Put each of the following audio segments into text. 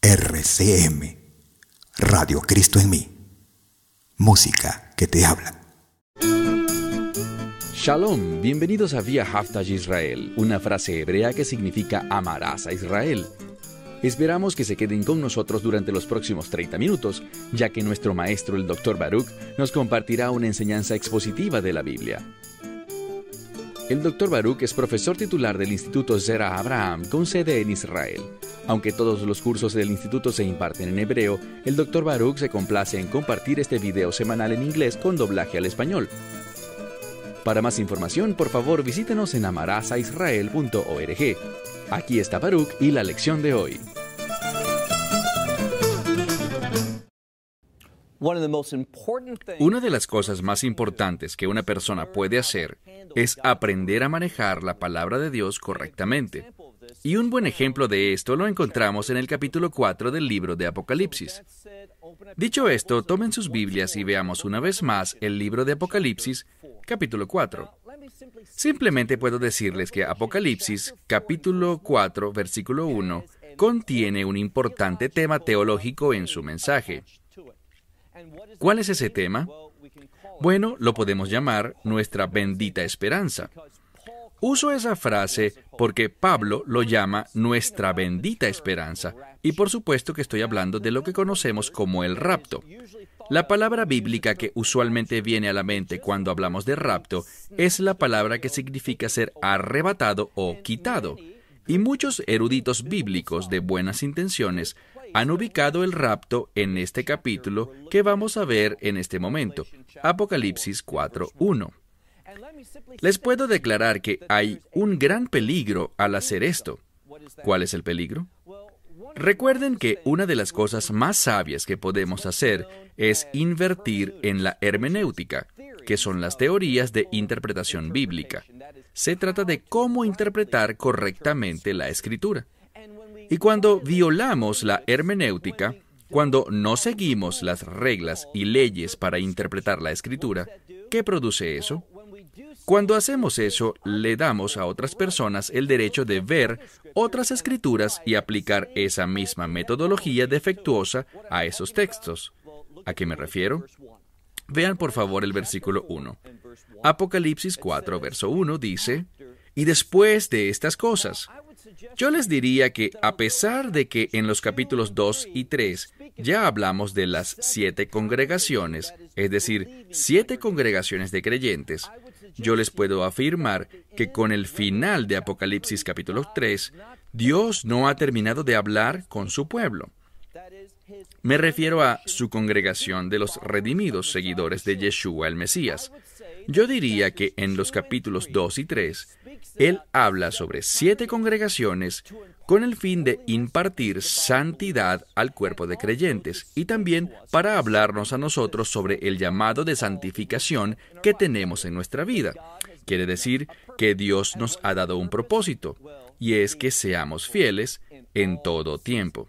RCM, Radio Cristo en mí. Música que te habla. Shalom, bienvenidos a Via Haftaj Israel, una frase hebrea que significa amarás a Israel. Esperamos que se queden con nosotros durante los próximos 30 minutos, ya que nuestro maestro, el Dr. Baruch, nos compartirá una enseñanza expositiva de la Biblia. El Dr. Baruch es profesor titular del Instituto Zera Abraham, con sede en Israel. Aunque todos los cursos del instituto se imparten en hebreo, el Dr. Baruch se complace en compartir este video semanal en inglés con doblaje al español. Para más información, por favor, visítenos en amarasaisrael.org. Aquí está Baruch y la lección de hoy. Una de las cosas más importantes que una persona puede hacer es aprender a manejar la palabra de Dios correctamente. Y un buen ejemplo de esto lo encontramos en el capítulo 4 del libro de Apocalipsis. Dicho esto, tomen sus Biblias y veamos una vez más el libro de Apocalipsis, capítulo 4. Simplemente puedo decirles que Apocalipsis, capítulo 4, versículo 1, contiene un importante tema teológico en su mensaje. ¿Cuál es ese tema? Bueno, lo podemos llamar nuestra bendita esperanza. Uso esa frase porque Pablo lo llama nuestra bendita esperanza, y por supuesto que estoy hablando de lo que conocemos como el rapto. La palabra bíblica que usualmente viene a la mente cuando hablamos de rapto es la palabra que significa ser arrebatado o quitado, y muchos eruditos bíblicos de buenas intenciones han ubicado el rapto en este capítulo que vamos a ver en este momento, Apocalipsis 4:1. Les puedo declarar que hay un gran peligro al hacer esto. ¿Cuál es el peligro? Recuerden que una de las cosas más sabias que podemos hacer es invertir en la hermenéutica, que son las teorías de interpretación bíblica. Se trata de cómo interpretar correctamente la Escritura. Y cuando violamos la hermenéutica, cuando no seguimos las reglas y leyes para interpretar la Escritura, ¿qué produce eso? Cuando hacemos eso, le damos a otras personas el derecho de ver otras escrituras y aplicar esa misma metodología defectuosa a esos textos. ¿A qué me refiero? Vean por favor el versículo 1. Apocalipsis 4, verso 1 dice, «Y después de estas cosas». Yo les diría que, a pesar de que en los capítulos 2 y 3 ya hablamos de las 7 congregaciones, es decir, 7 congregaciones de creyentes, yo les puedo afirmar que con el final de Apocalipsis capítulo 3, Dios no ha terminado de hablar con su pueblo. Me refiero a su congregación de los redimidos seguidores de Yeshua el Mesías. Yo diría que en los capítulos 2 y 3, Él habla sobre 7 congregaciones con el fin de impartir santidad al cuerpo de creyentes y también para hablarnos a nosotros sobre el llamado de santificación que tenemos en nuestra vida. Quiere decir que Dios nos ha dado un propósito, y es que seamos fieles en todo tiempo.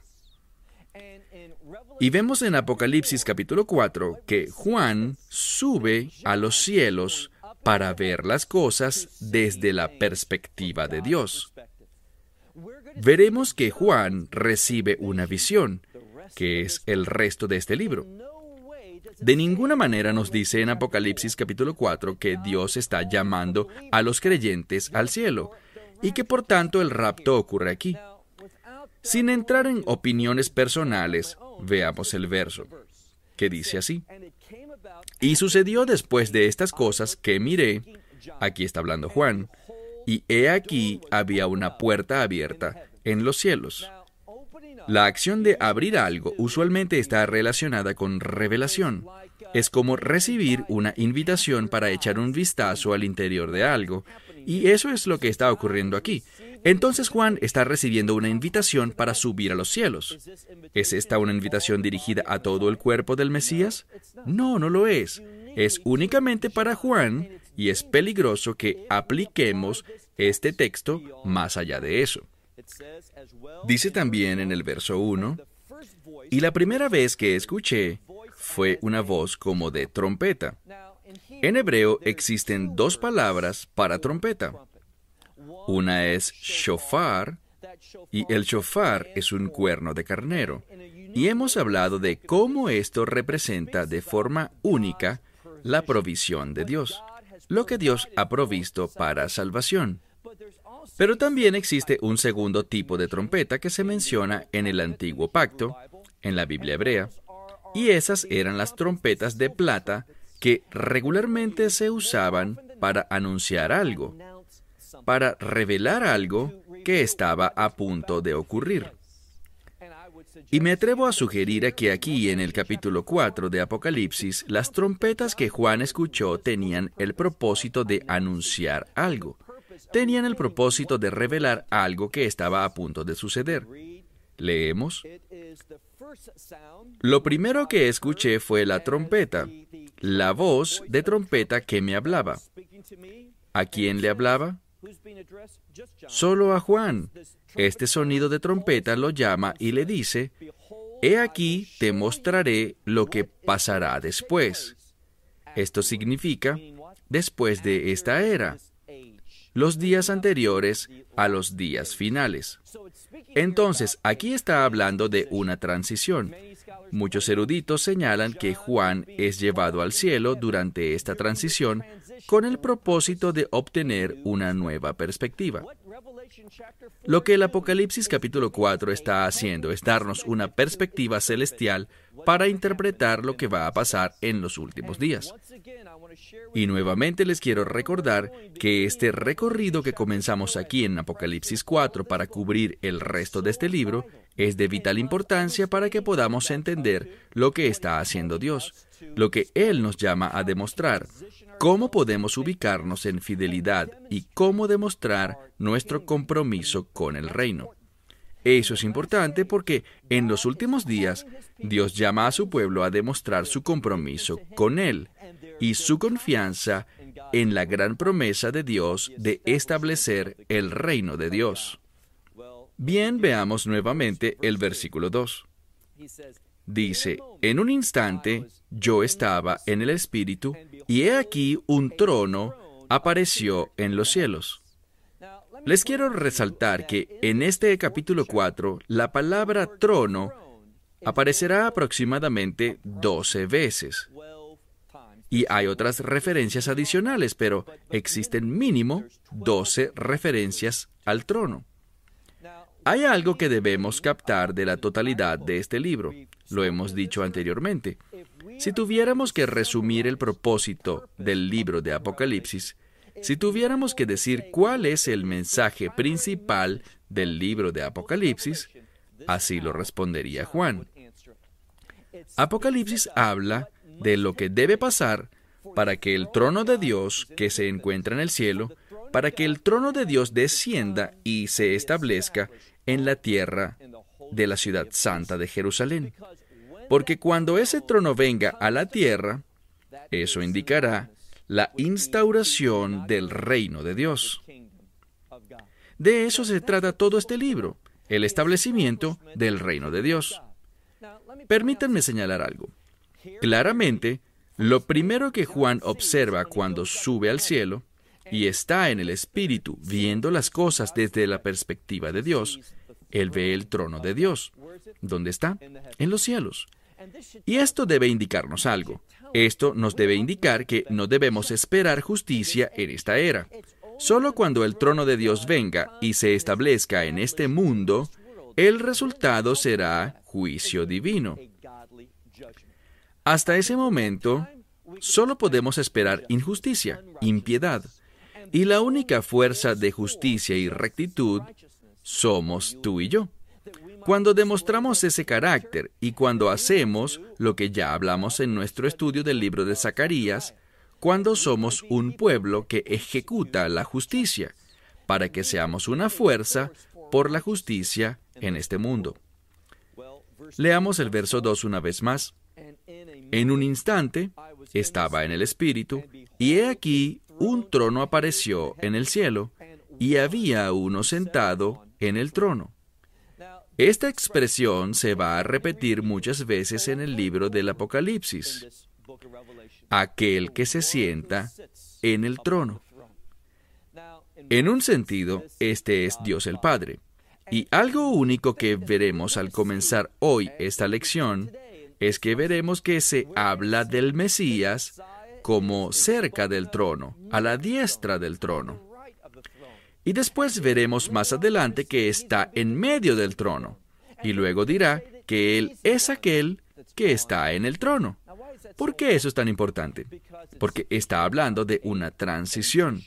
Y vemos en Apocalipsis capítulo 4 que Juan sube a los cielos para ver las cosas desde la perspectiva de Dios. Veremos que Juan recibe una visión, que es el resto de este libro. De ninguna manera nos dice en Apocalipsis capítulo 4 que Dios está llamando a los creyentes al cielo, y que por tanto el rapto ocurre aquí. Sin entrar en opiniones personales, veamos el verso, que dice así. Y sucedió después de estas cosas que miré, aquí está hablando Juan, y he aquí había una puerta abierta en los cielos. La acción de abrir algo usualmente está relacionada con revelación. Es como recibir una invitación para echar un vistazo al interior de algo, y eso es lo que está ocurriendo aquí. Entonces Juan está recibiendo una invitación para subir a los cielos. ¿Es esta una invitación dirigida a todo el cuerpo del Mesías? No, no lo es. Es únicamente para Juan y es peligroso que apliquemos este texto más allá de eso. Dice también en el verso 1, «Y la primera vez que escuché fue una voz como de trompeta». En hebreo existen 2 palabras para trompeta. Una es shofar y el shofar es un cuerno de carnero. Y hemos hablado de cómo esto representa de forma única la provisión de Dios, lo que Dios ha provisto para salvación. Pero también existe un segundo tipo de trompeta que se menciona en el Antiguo Pacto, en la Biblia hebrea, y esas eran las trompetas de plata que regularmente se usaban para anunciar algo, para revelar algo que estaba a punto de ocurrir. Y me atrevo a sugerir que aquí en el capítulo 4 de Apocalipsis, las trompetas que Juan escuchó tenían el propósito de anunciar algo. Tenían el propósito de revelar algo que estaba a punto de suceder. Leemos. Lo primero que escuché fue la trompeta, la voz de trompeta que me hablaba. ¿A quién le hablaba? Solo a Juan. Este sonido de trompeta lo llama y le dice, «He aquí te mostraré lo que pasará después». Esto significa, después de esta era, los días anteriores a los días finales. Entonces, aquí está hablando de una transición. Muchos eruditos señalan que Juan es llevado al cielo durante esta transición con el propósito de obtener una nueva perspectiva. Lo que el Apocalipsis capítulo 4 está haciendo es darnos una perspectiva celestial para interpretar lo que va a pasar en los últimos días. Y nuevamente les quiero recordar que este recorrido que comenzamos aquí en Apocalipsis 4 para cubrir el resto de este libro es de vital importancia para que podamos entender lo que está haciendo Dios, lo que Él nos llama a demostrar, cómo podemos ubicarnos en fidelidad y cómo demostrar nuestro compromiso con el reino. Eso es importante porque en los últimos días Dios llama a su pueblo a demostrar su compromiso con Él y su confianza en la gran promesa de Dios de establecer el reino de Dios. Bien, veamos nuevamente el versículo 2. Dice, «En un instante yo estaba en el Espíritu, y he aquí un trono apareció en los cielos». Les quiero resaltar que en este capítulo 4, la palabra trono aparecerá aproximadamente 12 veces. Y hay otras referencias adicionales, pero existen mínimo 12 referencias al trono. Hay algo que debemos captar de la totalidad de este libro. Lo hemos dicho anteriormente. Si tuviéramos que resumir el propósito del libro de Apocalipsis, si tuviéramos que decir cuál es el mensaje principal del libro de Apocalipsis, así lo respondería Juan. Apocalipsis habla de lo que debe pasar para que el trono de Dios que se encuentra en el cielo, para que el trono de Dios descienda y se establezca en la tierra de la ciudad santa de Jerusalén. Porque cuando ese trono venga a la tierra, eso indicará la instauración del reino de Dios. De eso se trata todo este libro, el establecimiento del reino de Dios. Permítanme señalar algo. Claramente, lo primero que Juan observa cuando sube al cielo y está en el Espíritu viendo las cosas desde la perspectiva de Dios, él ve el trono de Dios. ¿Dónde está? En los cielos. Y esto debe indicarnos algo. Esto nos debe indicar que no debemos esperar justicia en esta era. Solo cuando el trono de Dios venga y se establezca en este mundo, el resultado será juicio divino. Hasta ese momento, solo podemos esperar injusticia, impiedad. Y la única fuerza de justicia y rectitud somos tú y yo. Cuando demostramos ese carácter y cuando hacemos lo que ya hablamos en nuestro estudio del libro de Zacarías, cuando somos un pueblo que ejecuta la justicia, para que seamos una fuerza por la justicia en este mundo. Leamos el verso 2 una vez más. En un instante estaba en el Espíritu, y he aquí un trono apareció en el cielo, y había uno sentado en el trono. Esta expresión se va a repetir muchas veces en el libro del Apocalipsis. Aquel que se sienta en el trono. En un sentido, este es Dios el Padre. Y algo único que veremos al comenzar hoy esta lección es que veremos que se habla del Mesías como cerca del trono, a la diestra del trono. Y después veremos más adelante que está en medio del trono. Y luego dirá que Él es aquel que está en el trono. ¿Por qué eso es tan importante? Porque está hablando de una transición.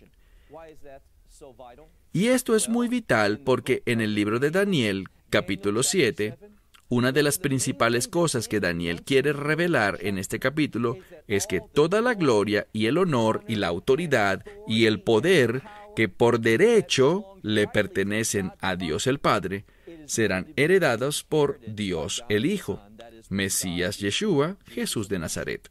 Y esto es muy vital porque en el libro de Daniel, capítulo 7, una de las principales cosas que Daniel quiere revelar en este capítulo es que toda la gloria y el honor y la autoridad y el poder que por derecho le pertenecen a Dios el Padre serán heredados por Dios el Hijo, Mesías Yeshua, Jesús de Nazaret.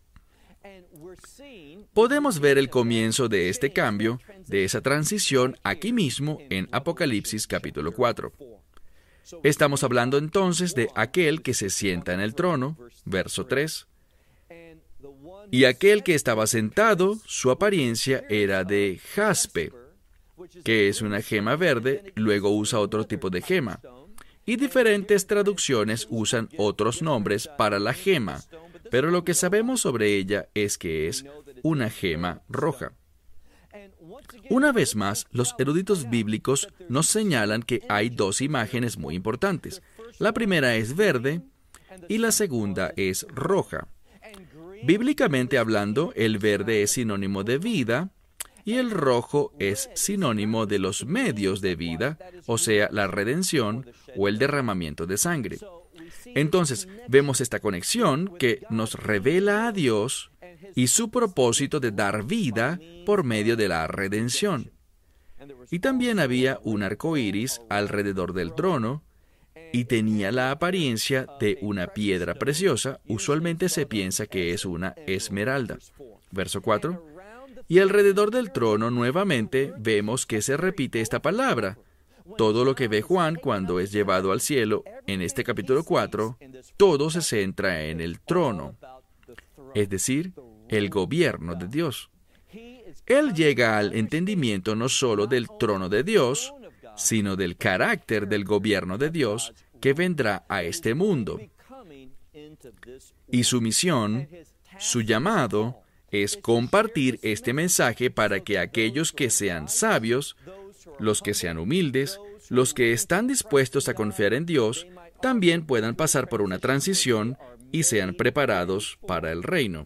Podemos ver el comienzo de este cambio, de esa transición, aquí mismo en Apocalipsis capítulo 4. Estamos hablando entonces de aquel que se sienta en el trono, verso 3. Y aquel que estaba sentado, su apariencia era de jaspe, que es una gema verde, luego usa otro tipo de gema. Y diferentes traducciones usan otros nombres para la gema, pero lo que sabemos sobre ella es que es una gema roja. Una vez más, los eruditos bíblicos nos señalan que hay dos imágenes muy importantes. La primera es verde y la segunda es roja. Bíblicamente hablando, el verde es sinónimo de vida y el rojo es sinónimo de los medios de vida, o sea, la redención o el derramamiento de sangre. Entonces, vemos esta conexión que nos revela a Dios y su propósito de dar vida por medio de la redención. Y también había un arco iris alrededor del trono y tenía la apariencia de una piedra preciosa. Usualmente se piensa que es una esmeralda. Verso 4. Y alrededor del trono nuevamente vemos que se repite esta palabra. Todo lo que ve Juan cuando es llevado al cielo en este capítulo 4, todo se centra en el trono, es decir, el gobierno de Dios. Él llega al entendimiento no solo del trono de Dios, sino del carácter del gobierno de Dios que vendrá a este mundo. Y su misión, su llamado, es compartir este mensaje para que aquellos que sean sabios, los que sean humildes, los que están dispuestos a confiar en Dios, también puedan pasar por una transición y sean preparados para el reino.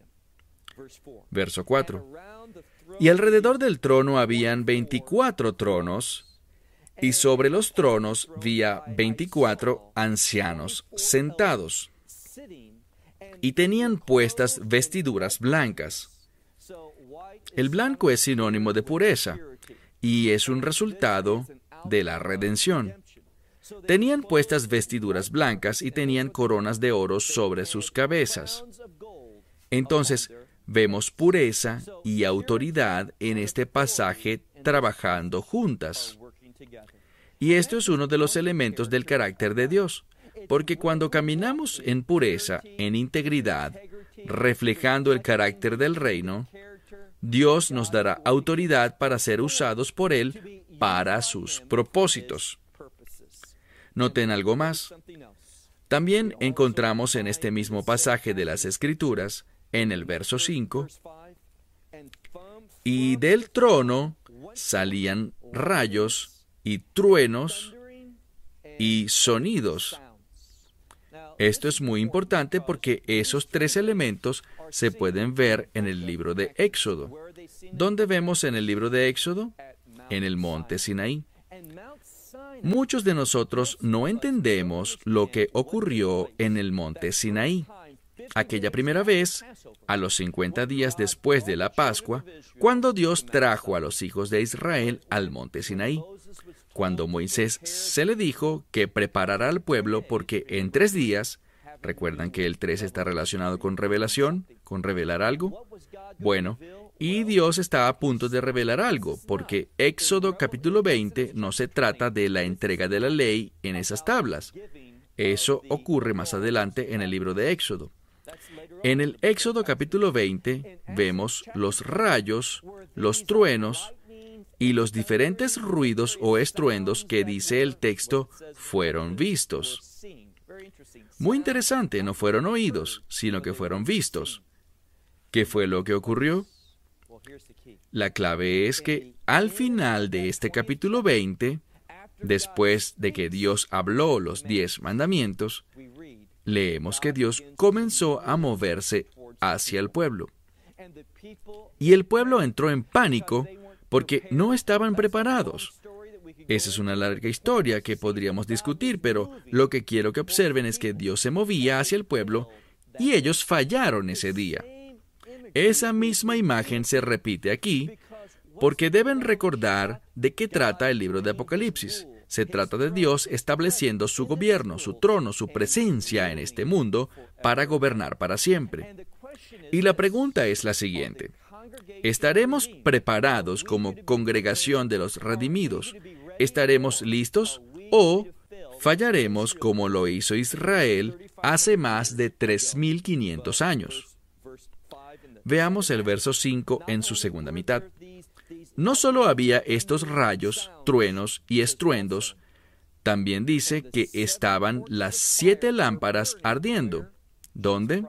Verso 4. Y alrededor del trono habían 24 tronos, y sobre los tronos había 24 ancianos sentados, y tenían puestas vestiduras blancas. El blanco es sinónimo de pureza, y es un resultado de la redención. Tenían puestas vestiduras blancas y tenían coronas de oro sobre sus cabezas. Entonces, vemos pureza y autoridad en este pasaje trabajando juntas. Y esto es uno de los elementos del carácter de Dios, porque cuando caminamos en pureza, en integridad, reflejando el carácter del reino, Dios nos dará autoridad para ser usados por Él para sus propósitos. Noten algo más. También encontramos en este mismo pasaje de las Escrituras, en el verso 5, y del trono salían rayos y truenos y sonidos. Esto es muy importante porque esos tres elementos se pueden ver en el libro de Éxodo. ¿Dónde vemos en el libro de Éxodo? En el monte Sinaí. Muchos de nosotros no entendemos lo que ocurrió en el monte Sinaí. Aquella primera vez, a los 50 días después de la Pascua, cuando Dios trajo a los hijos de Israel al monte Sinaí. Cuando Moisés se le dijo que preparara al pueblo porque en 3 días, ¿recuerdan que el 3 está relacionado con revelación, con revelar algo? Bueno, y Dios está a punto de revelar algo, porque Éxodo capítulo 20 no se trata de la entrega de la ley en esas tablas. Eso ocurre más adelante en el libro de Éxodo. En el Éxodo capítulo 20 vemos los rayos, los truenos y los diferentes ruidos o estruendos que dice el texto fueron vistos. Muy interesante, no fueron oídos, sino que fueron vistos. ¿Qué fue lo que ocurrió? La clave es que al final de este capítulo 20, después de que Dios habló los 10 mandamientos, leemos que Dios comenzó a moverse hacia el pueblo. Y el pueblo entró en pánico porque no estaban preparados. Esa es una larga historia que podríamos discutir, pero lo que quiero que observen es que Dios se movía hacia el pueblo y ellos fallaron ese día. Esa misma imagen se repite aquí porque deben recordar de qué trata el libro de Apocalipsis. Se trata de Dios estableciendo su gobierno, su trono, su presencia en este mundo para gobernar para siempre. Y la pregunta es la siguiente: ¿estaremos preparados como congregación de los redimidos? ¿Estaremos listos o fallaremos como lo hizo Israel hace más de 3.500 años? Veamos el verso 5 en su segunda mitad. No solo había estos rayos, truenos y estruendos, también dice que estaban las 7 lámparas ardiendo. ¿Dónde?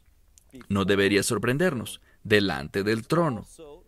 No debería sorprendernos, delante del trono.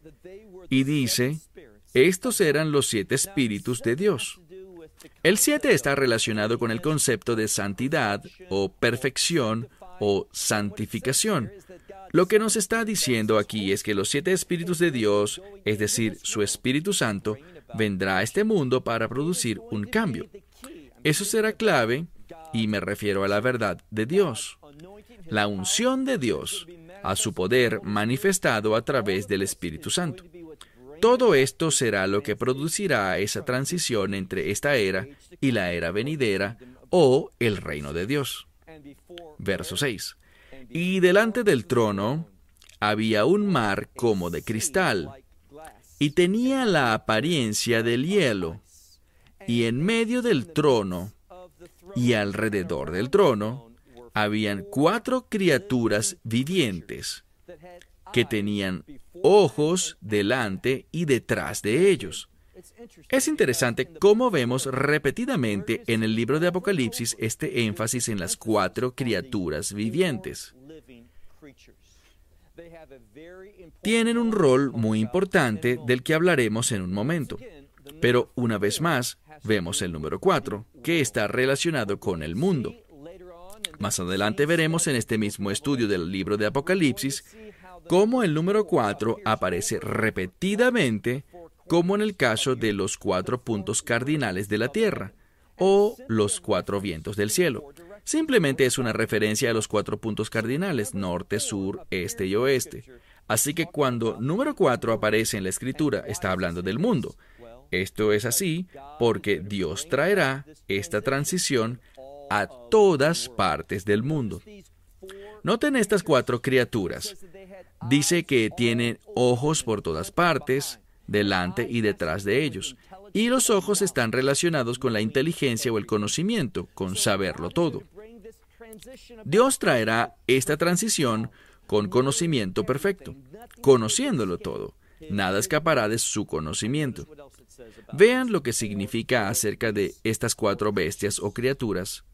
Y dice, estos eran los 7 espíritus de Dios. El 7 está relacionado con el concepto de santidad o perfección o santificación. Lo que nos está diciendo aquí es que los 7 espíritus de Dios, es decir, su Espíritu Santo, vendrá a este mundo para producir un cambio. Eso será clave, y me refiero a la verdad de Dios, la unción de Dios, a su poder manifestado a través del Espíritu Santo. Todo esto será lo que producirá esa transición entre esta era y la era venidera o el reino de Dios. Verso 6. Y delante del trono había un mar como de cristal, y tenía la apariencia del hielo, y en medio del trono y alrededor del trono habían 4 criaturas vivientes que tenían ojos delante y detrás de ellos. Es interesante cómo vemos repetidamente en el libro de Apocalipsis este énfasis en las 4 criaturas vivientes. Tienen un rol muy importante del que hablaremos en un momento. Pero una vez más, vemos el número 4, que está relacionado con el mundo. Más adelante veremos en este mismo estudio del libro de Apocalipsis cómo el número 4 aparece repetidamente, como en el caso de los 4 puntos cardinales de la tierra, o los 4 vientos del cielo. Simplemente es una referencia a los 4 puntos cardinales, norte, sur, este y oeste. Así que cuando número 4 aparece en la Escritura, está hablando del mundo. Esto es así porque Dios traerá esta transición a todas partes del mundo. Noten estas 4 criaturas. Dice que tienen ojos por todas partes, delante y detrás de ellos. Y los ojos están relacionados con la inteligencia o el conocimiento, con saberlo todo. Dios traerá esta transición con conocimiento perfecto, conociéndolo todo. Nada escapará de su conocimiento. Vean lo que significa acerca de estas 4 bestias o criaturas.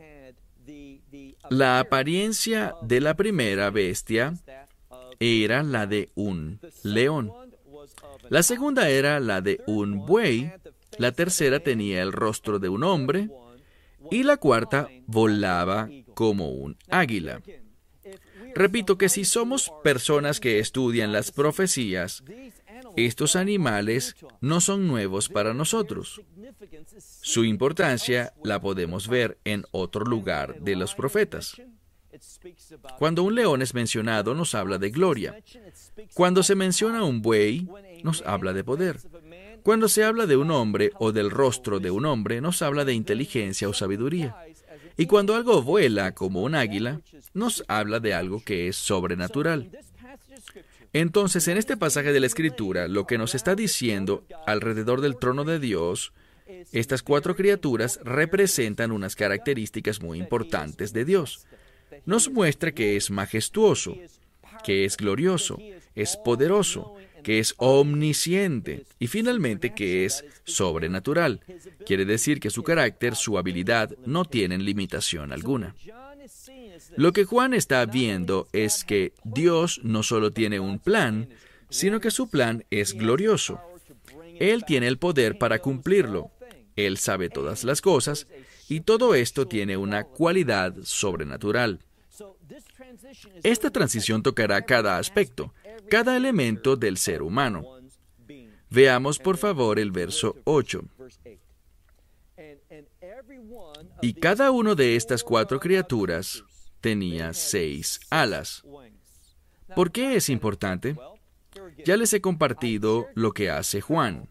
La apariencia de la primera bestia era la de un león. La segunda era la de un buey. La tercera tenía el rostro de un hombre. Y la cuarta volaba como un águila. Repito que si somos personas que estudian las profecías, estos animales no son nuevos para nosotros. Su importancia la podemos ver en otro lugar de los profetas. Cuando un león es mencionado, nos habla de gloria. Cuando se menciona un buey, nos habla de poder. Cuando se habla de un hombre o del rostro de un hombre, nos habla de inteligencia o sabiduría. Y cuando algo vuela como un águila, nos habla de algo que es sobrenatural. Entonces, en este pasaje de la Escritura, lo que nos está diciendo alrededor del trono de Dios, estas 4 criaturas representan unas características muy importantes de Dios. Nos muestra que es majestuoso, que es glorioso, es poderoso, que es omnisciente, y finalmente que es sobrenatural. Quiere decir que su carácter, su habilidad, no tienen limitación alguna. Lo que Juan está viendo es que Dios no solo tiene un plan, sino que su plan es glorioso. Él tiene el poder para cumplirlo. Él sabe todas las cosas, y todo esto tiene una cualidad sobrenatural. Esta transición tocará cada aspecto, cada elemento del ser humano. Veamos por favor el verso 8. Y cada uno de estas 4 criaturas tenía 6 alas. ¿Por qué es importante? Ya les he compartido lo que hace Juan.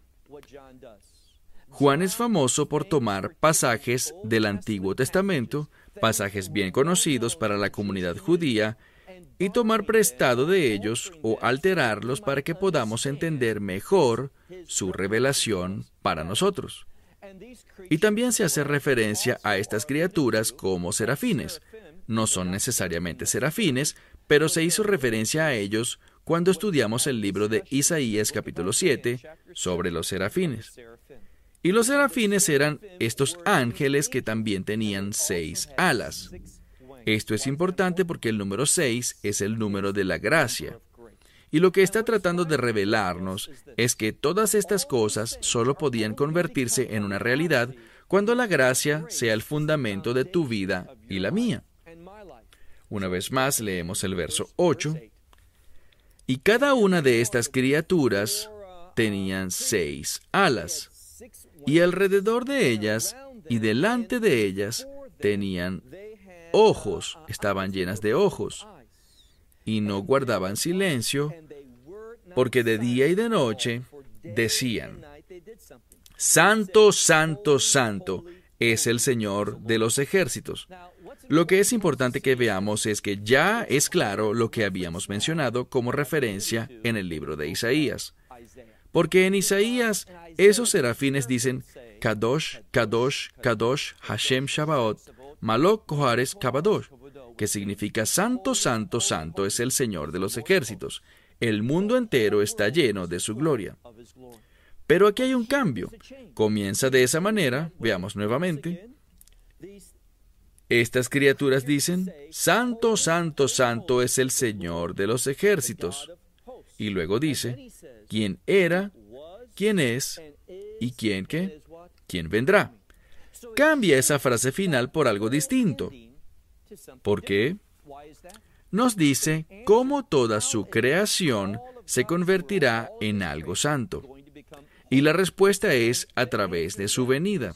Juan es famoso por tomar pasajes del Antiguo Testamento, pasajes bien conocidos para la comunidad judía, y tomar prestado de ellos o alterarlos para que podamos entender mejor su revelación para nosotros. Y también se hace referencia a estas criaturas como serafines. No son necesariamente serafines, pero se hizo referencia a ellos cuando estudiamos el libro de Isaías capítulo 7 sobre los serafines. Y los serafines eran estos ángeles que también tenían 6 alas. Esto es importante porque el número 6 es el número de la gracia. Y lo que está tratando de revelarnos es que todas estas cosas solo podían convertirse en una realidad cuando la gracia sea el fundamento de tu vida y la mía. Una vez más, leemos el verso 8. Y cada una de estas criaturas tenían 6 alas, y alrededor de ellas y delante de ellas tenían ojos, estaban llenas de ojos, y no guardaban silencio, porque de día y de noche decían: Santo, santo, santo es el Señor de los ejércitos. Lo que es importante que veamos es que ya es claro lo que habíamos mencionado como referencia en el libro de Isaías. Porque en Isaías, esos serafines dicen: Kadosh, Kadosh, Kadosh, Hashem Shabaot, Malok Kohares Kabadosh, que significa Santo, Santo, Santo es el Señor de los ejércitos. El mundo entero está lleno de su gloria. Pero aquí hay un cambio. Comienza de esa manera, veamos nuevamente. Estas criaturas dicen: Santo, Santo, Santo es el Señor de los ejércitos. Y luego dice: ¿Quién era, quién es y quién qué? ¿Quién vendrá? Cambia esa frase final por algo distinto. ¿Por qué? Nos dice cómo toda su creación se convertirá en algo santo. Y la respuesta es a través de su venida.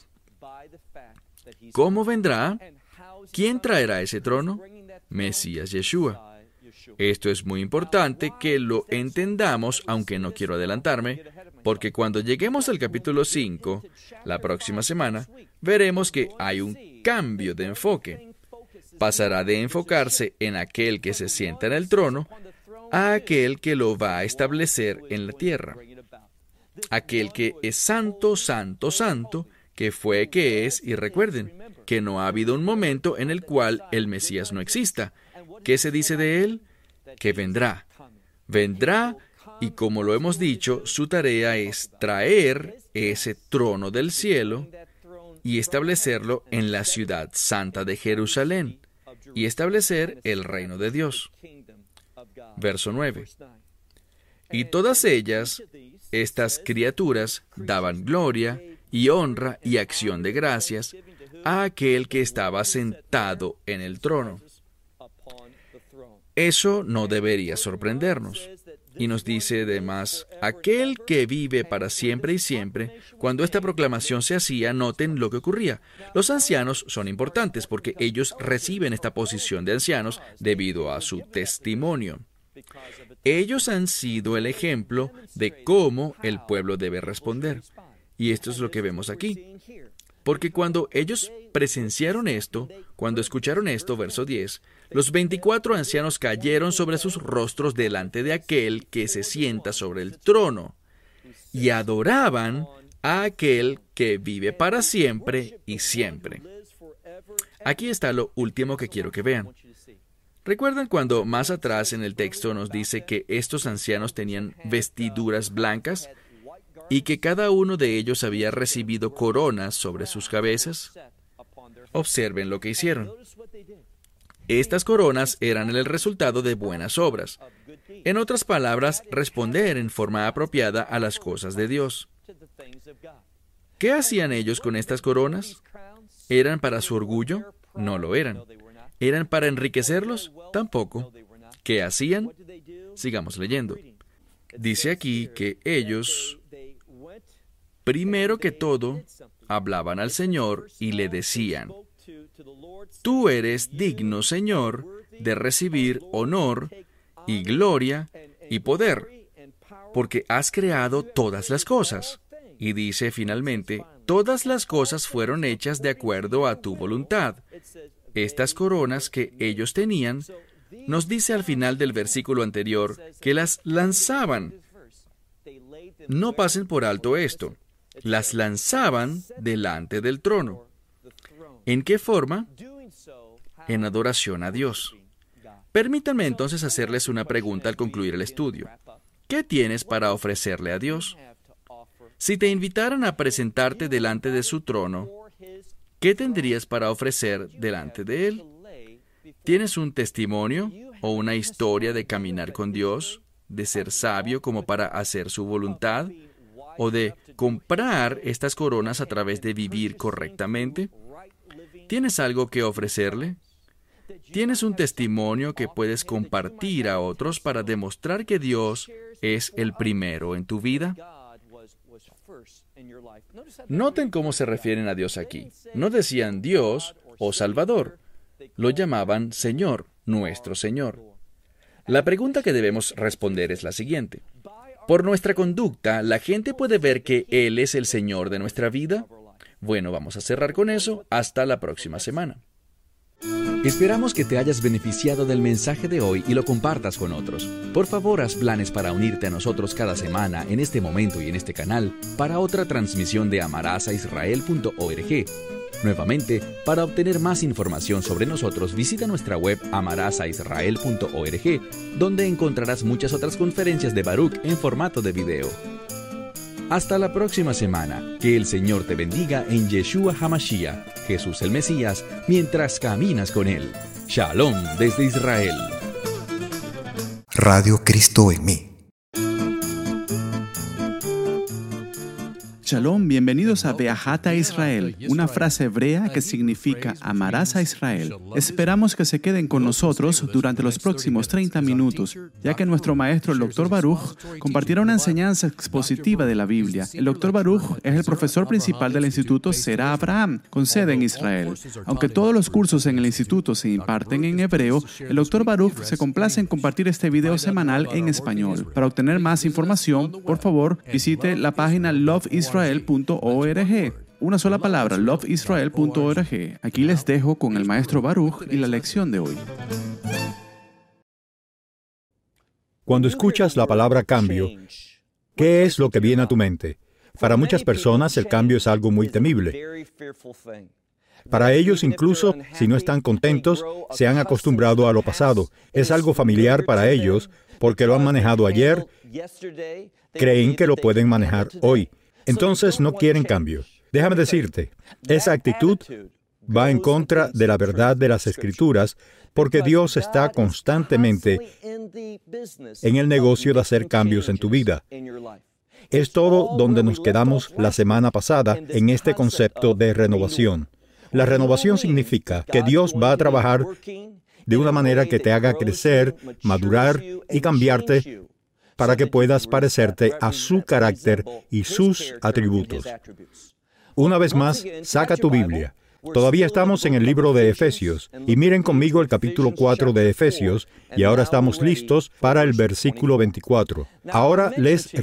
¿Cómo vendrá? ¿Quién traerá ese trono? Mesías Yeshua. Esto es muy importante que lo entendamos, aunque no quiero adelantarme, porque cuando lleguemos al capítulo 5, la próxima semana, veremos que hay un cambio de enfoque. Pasará de enfocarse en aquel que se sienta en el trono a aquel que lo va a establecer en la tierra. Aquel que es santo, santo, santo, que fue, que es, y recuerden que no ha habido un momento en el cual el Mesías no exista. ¿Qué se dice de él? Que vendrá. Vendrá, y como lo hemos dicho, su tarea es traer ese trono del cielo y establecerlo en la ciudad santa de Jerusalén y establecer el reino de Dios. Verso 9. Y todas ellas, estas criaturas, daban gloria y honra y acción de gracias a aquel que estaba sentado en el trono. Eso no debería sorprendernos. Y nos dice además, aquel que vive para siempre y siempre. Cuando esta proclamación se hacía, noten lo que ocurría. Los ancianos son importantes porque ellos reciben esta posición de ancianos debido a su testimonio. Ellos han sido el ejemplo de cómo el pueblo debe responder. Y esto es lo que vemos aquí. Porque cuando ellos presenciaron esto, cuando escucharon esto, verso 10, los 24 ancianos cayeron sobre sus rostros delante de aquel que se sienta sobre el trono y adoraban a aquel que vive para siempre y siempre. Aquí está lo último que quiero que vean. ¿Recuerdan cuando más atrás en el texto nos dice que estos ancianos tenían vestiduras blancas y que cada uno de ellos había recibido coronas sobre sus cabezas? Observen lo que hicieron. Estas coronas eran el resultado de buenas obras. En otras palabras, responder en forma apropiada a las cosas de Dios. ¿Qué hacían ellos con estas coronas? ¿Eran para su orgullo? No lo eran. ¿Eran para enriquecerlos? Tampoco. ¿Qué hacían? Sigamos leyendo. Dice aquí que ellos, primero que todo, hablaban al Señor y le decían: Tú eres digno, Señor, de recibir honor y gloria y poder, porque has creado todas las cosas. Y dice finalmente, todas las cosas fueron hechas de acuerdo a tu voluntad. Estas coronas que ellos tenían, nos dice al final del versículo anterior, que las lanzaban. No pasen por alto esto. Las lanzaban delante del trono. ¿En qué forma? En adoración a Dios. Permítanme entonces hacerles una pregunta al concluir el estudio. ¿Qué tienes para ofrecerle a Dios? Si te invitaran a presentarte delante de su trono, ¿qué tendrías para ofrecer delante de Él? ¿Tienes un testimonio o una historia de caminar con Dios, de ser sabio como para hacer su voluntad, o de comprar estas coronas a través de vivir correctamente? ¿Tienes algo que ofrecerle? ¿Tienes un testimonio que puedes compartir a otros para demostrar que Dios es el primero en tu vida? Noten cómo se refieren a Dios aquí. No decían Dios o Salvador. Lo llamaban Señor, nuestro Señor. La pregunta que debemos responder es la siguiente. ¿Por nuestra conducta, la gente puede ver que Él es el Señor de nuestra vida? Bueno, vamos a cerrar con eso. Hasta la próxima semana. Esperamos que te hayas beneficiado del mensaje de hoy y lo compartas con otros. Por favor, haz planes para unirte a nosotros cada semana en este momento y en este canal para otra transmisión de amarasaisrael.org. Nuevamente, para obtener más información sobre nosotros, visita nuestra web amarasaisrael.org, donde encontrarás muchas otras conferencias de Baruch en formato de video. Hasta la próxima semana. Que el Señor te bendiga en Yeshua HaMashiach, Jesús el Mesías, mientras caminas con Él. Shalom desde Israel. Radio Cristo en mí. Shalom, bienvenidos a Be'ahat Israel, una frase hebrea que significa amarás a Israel. Esperamos que se queden con nosotros durante los próximos 30 minutos, ya que nuestro maestro, el Dr. Baruch, compartirá una enseñanza expositiva de la Biblia. El Dr. Baruch es el profesor principal del Instituto Será Abraham, con sede en Israel. Aunque todos los cursos en el instituto se imparten en hebreo, el Dr. Baruch se complace en compartir este video semanal en español. Para obtener más información, por favor, visite la página loveisrael.org. Una sola palabra, loveisrael.org. Aquí les dejo con el maestro Baruch y la lección de hoy. Cuando escuchas la palabra cambio, ¿qué es lo que viene a tu mente? Para muchas personas el cambio es algo muy temible. Para ellos, incluso si no están contentos, se han acostumbrado a lo pasado. Es algo familiar para ellos porque lo han manejado ayer, creen que lo pueden manejar hoy. Entonces no quieren cambio. Déjame decirte, esa actitud va en contra de la verdad de las Escrituras, porque Dios está constantemente en el negocio de hacer cambios en tu vida. Es todo donde nos quedamos la semana pasada en este concepto de renovación. La renovación significa que Dios va a trabajar de una manera que te haga crecer, madurar y cambiarte para que puedas parecerte a su carácter y sus atributos. Una vez más, saca tu Biblia. Todavía estamos en el libro de Efesios, y miren conmigo el capítulo 4 de Efesios, y ahora estamos listos para el versículo 24. Ahora les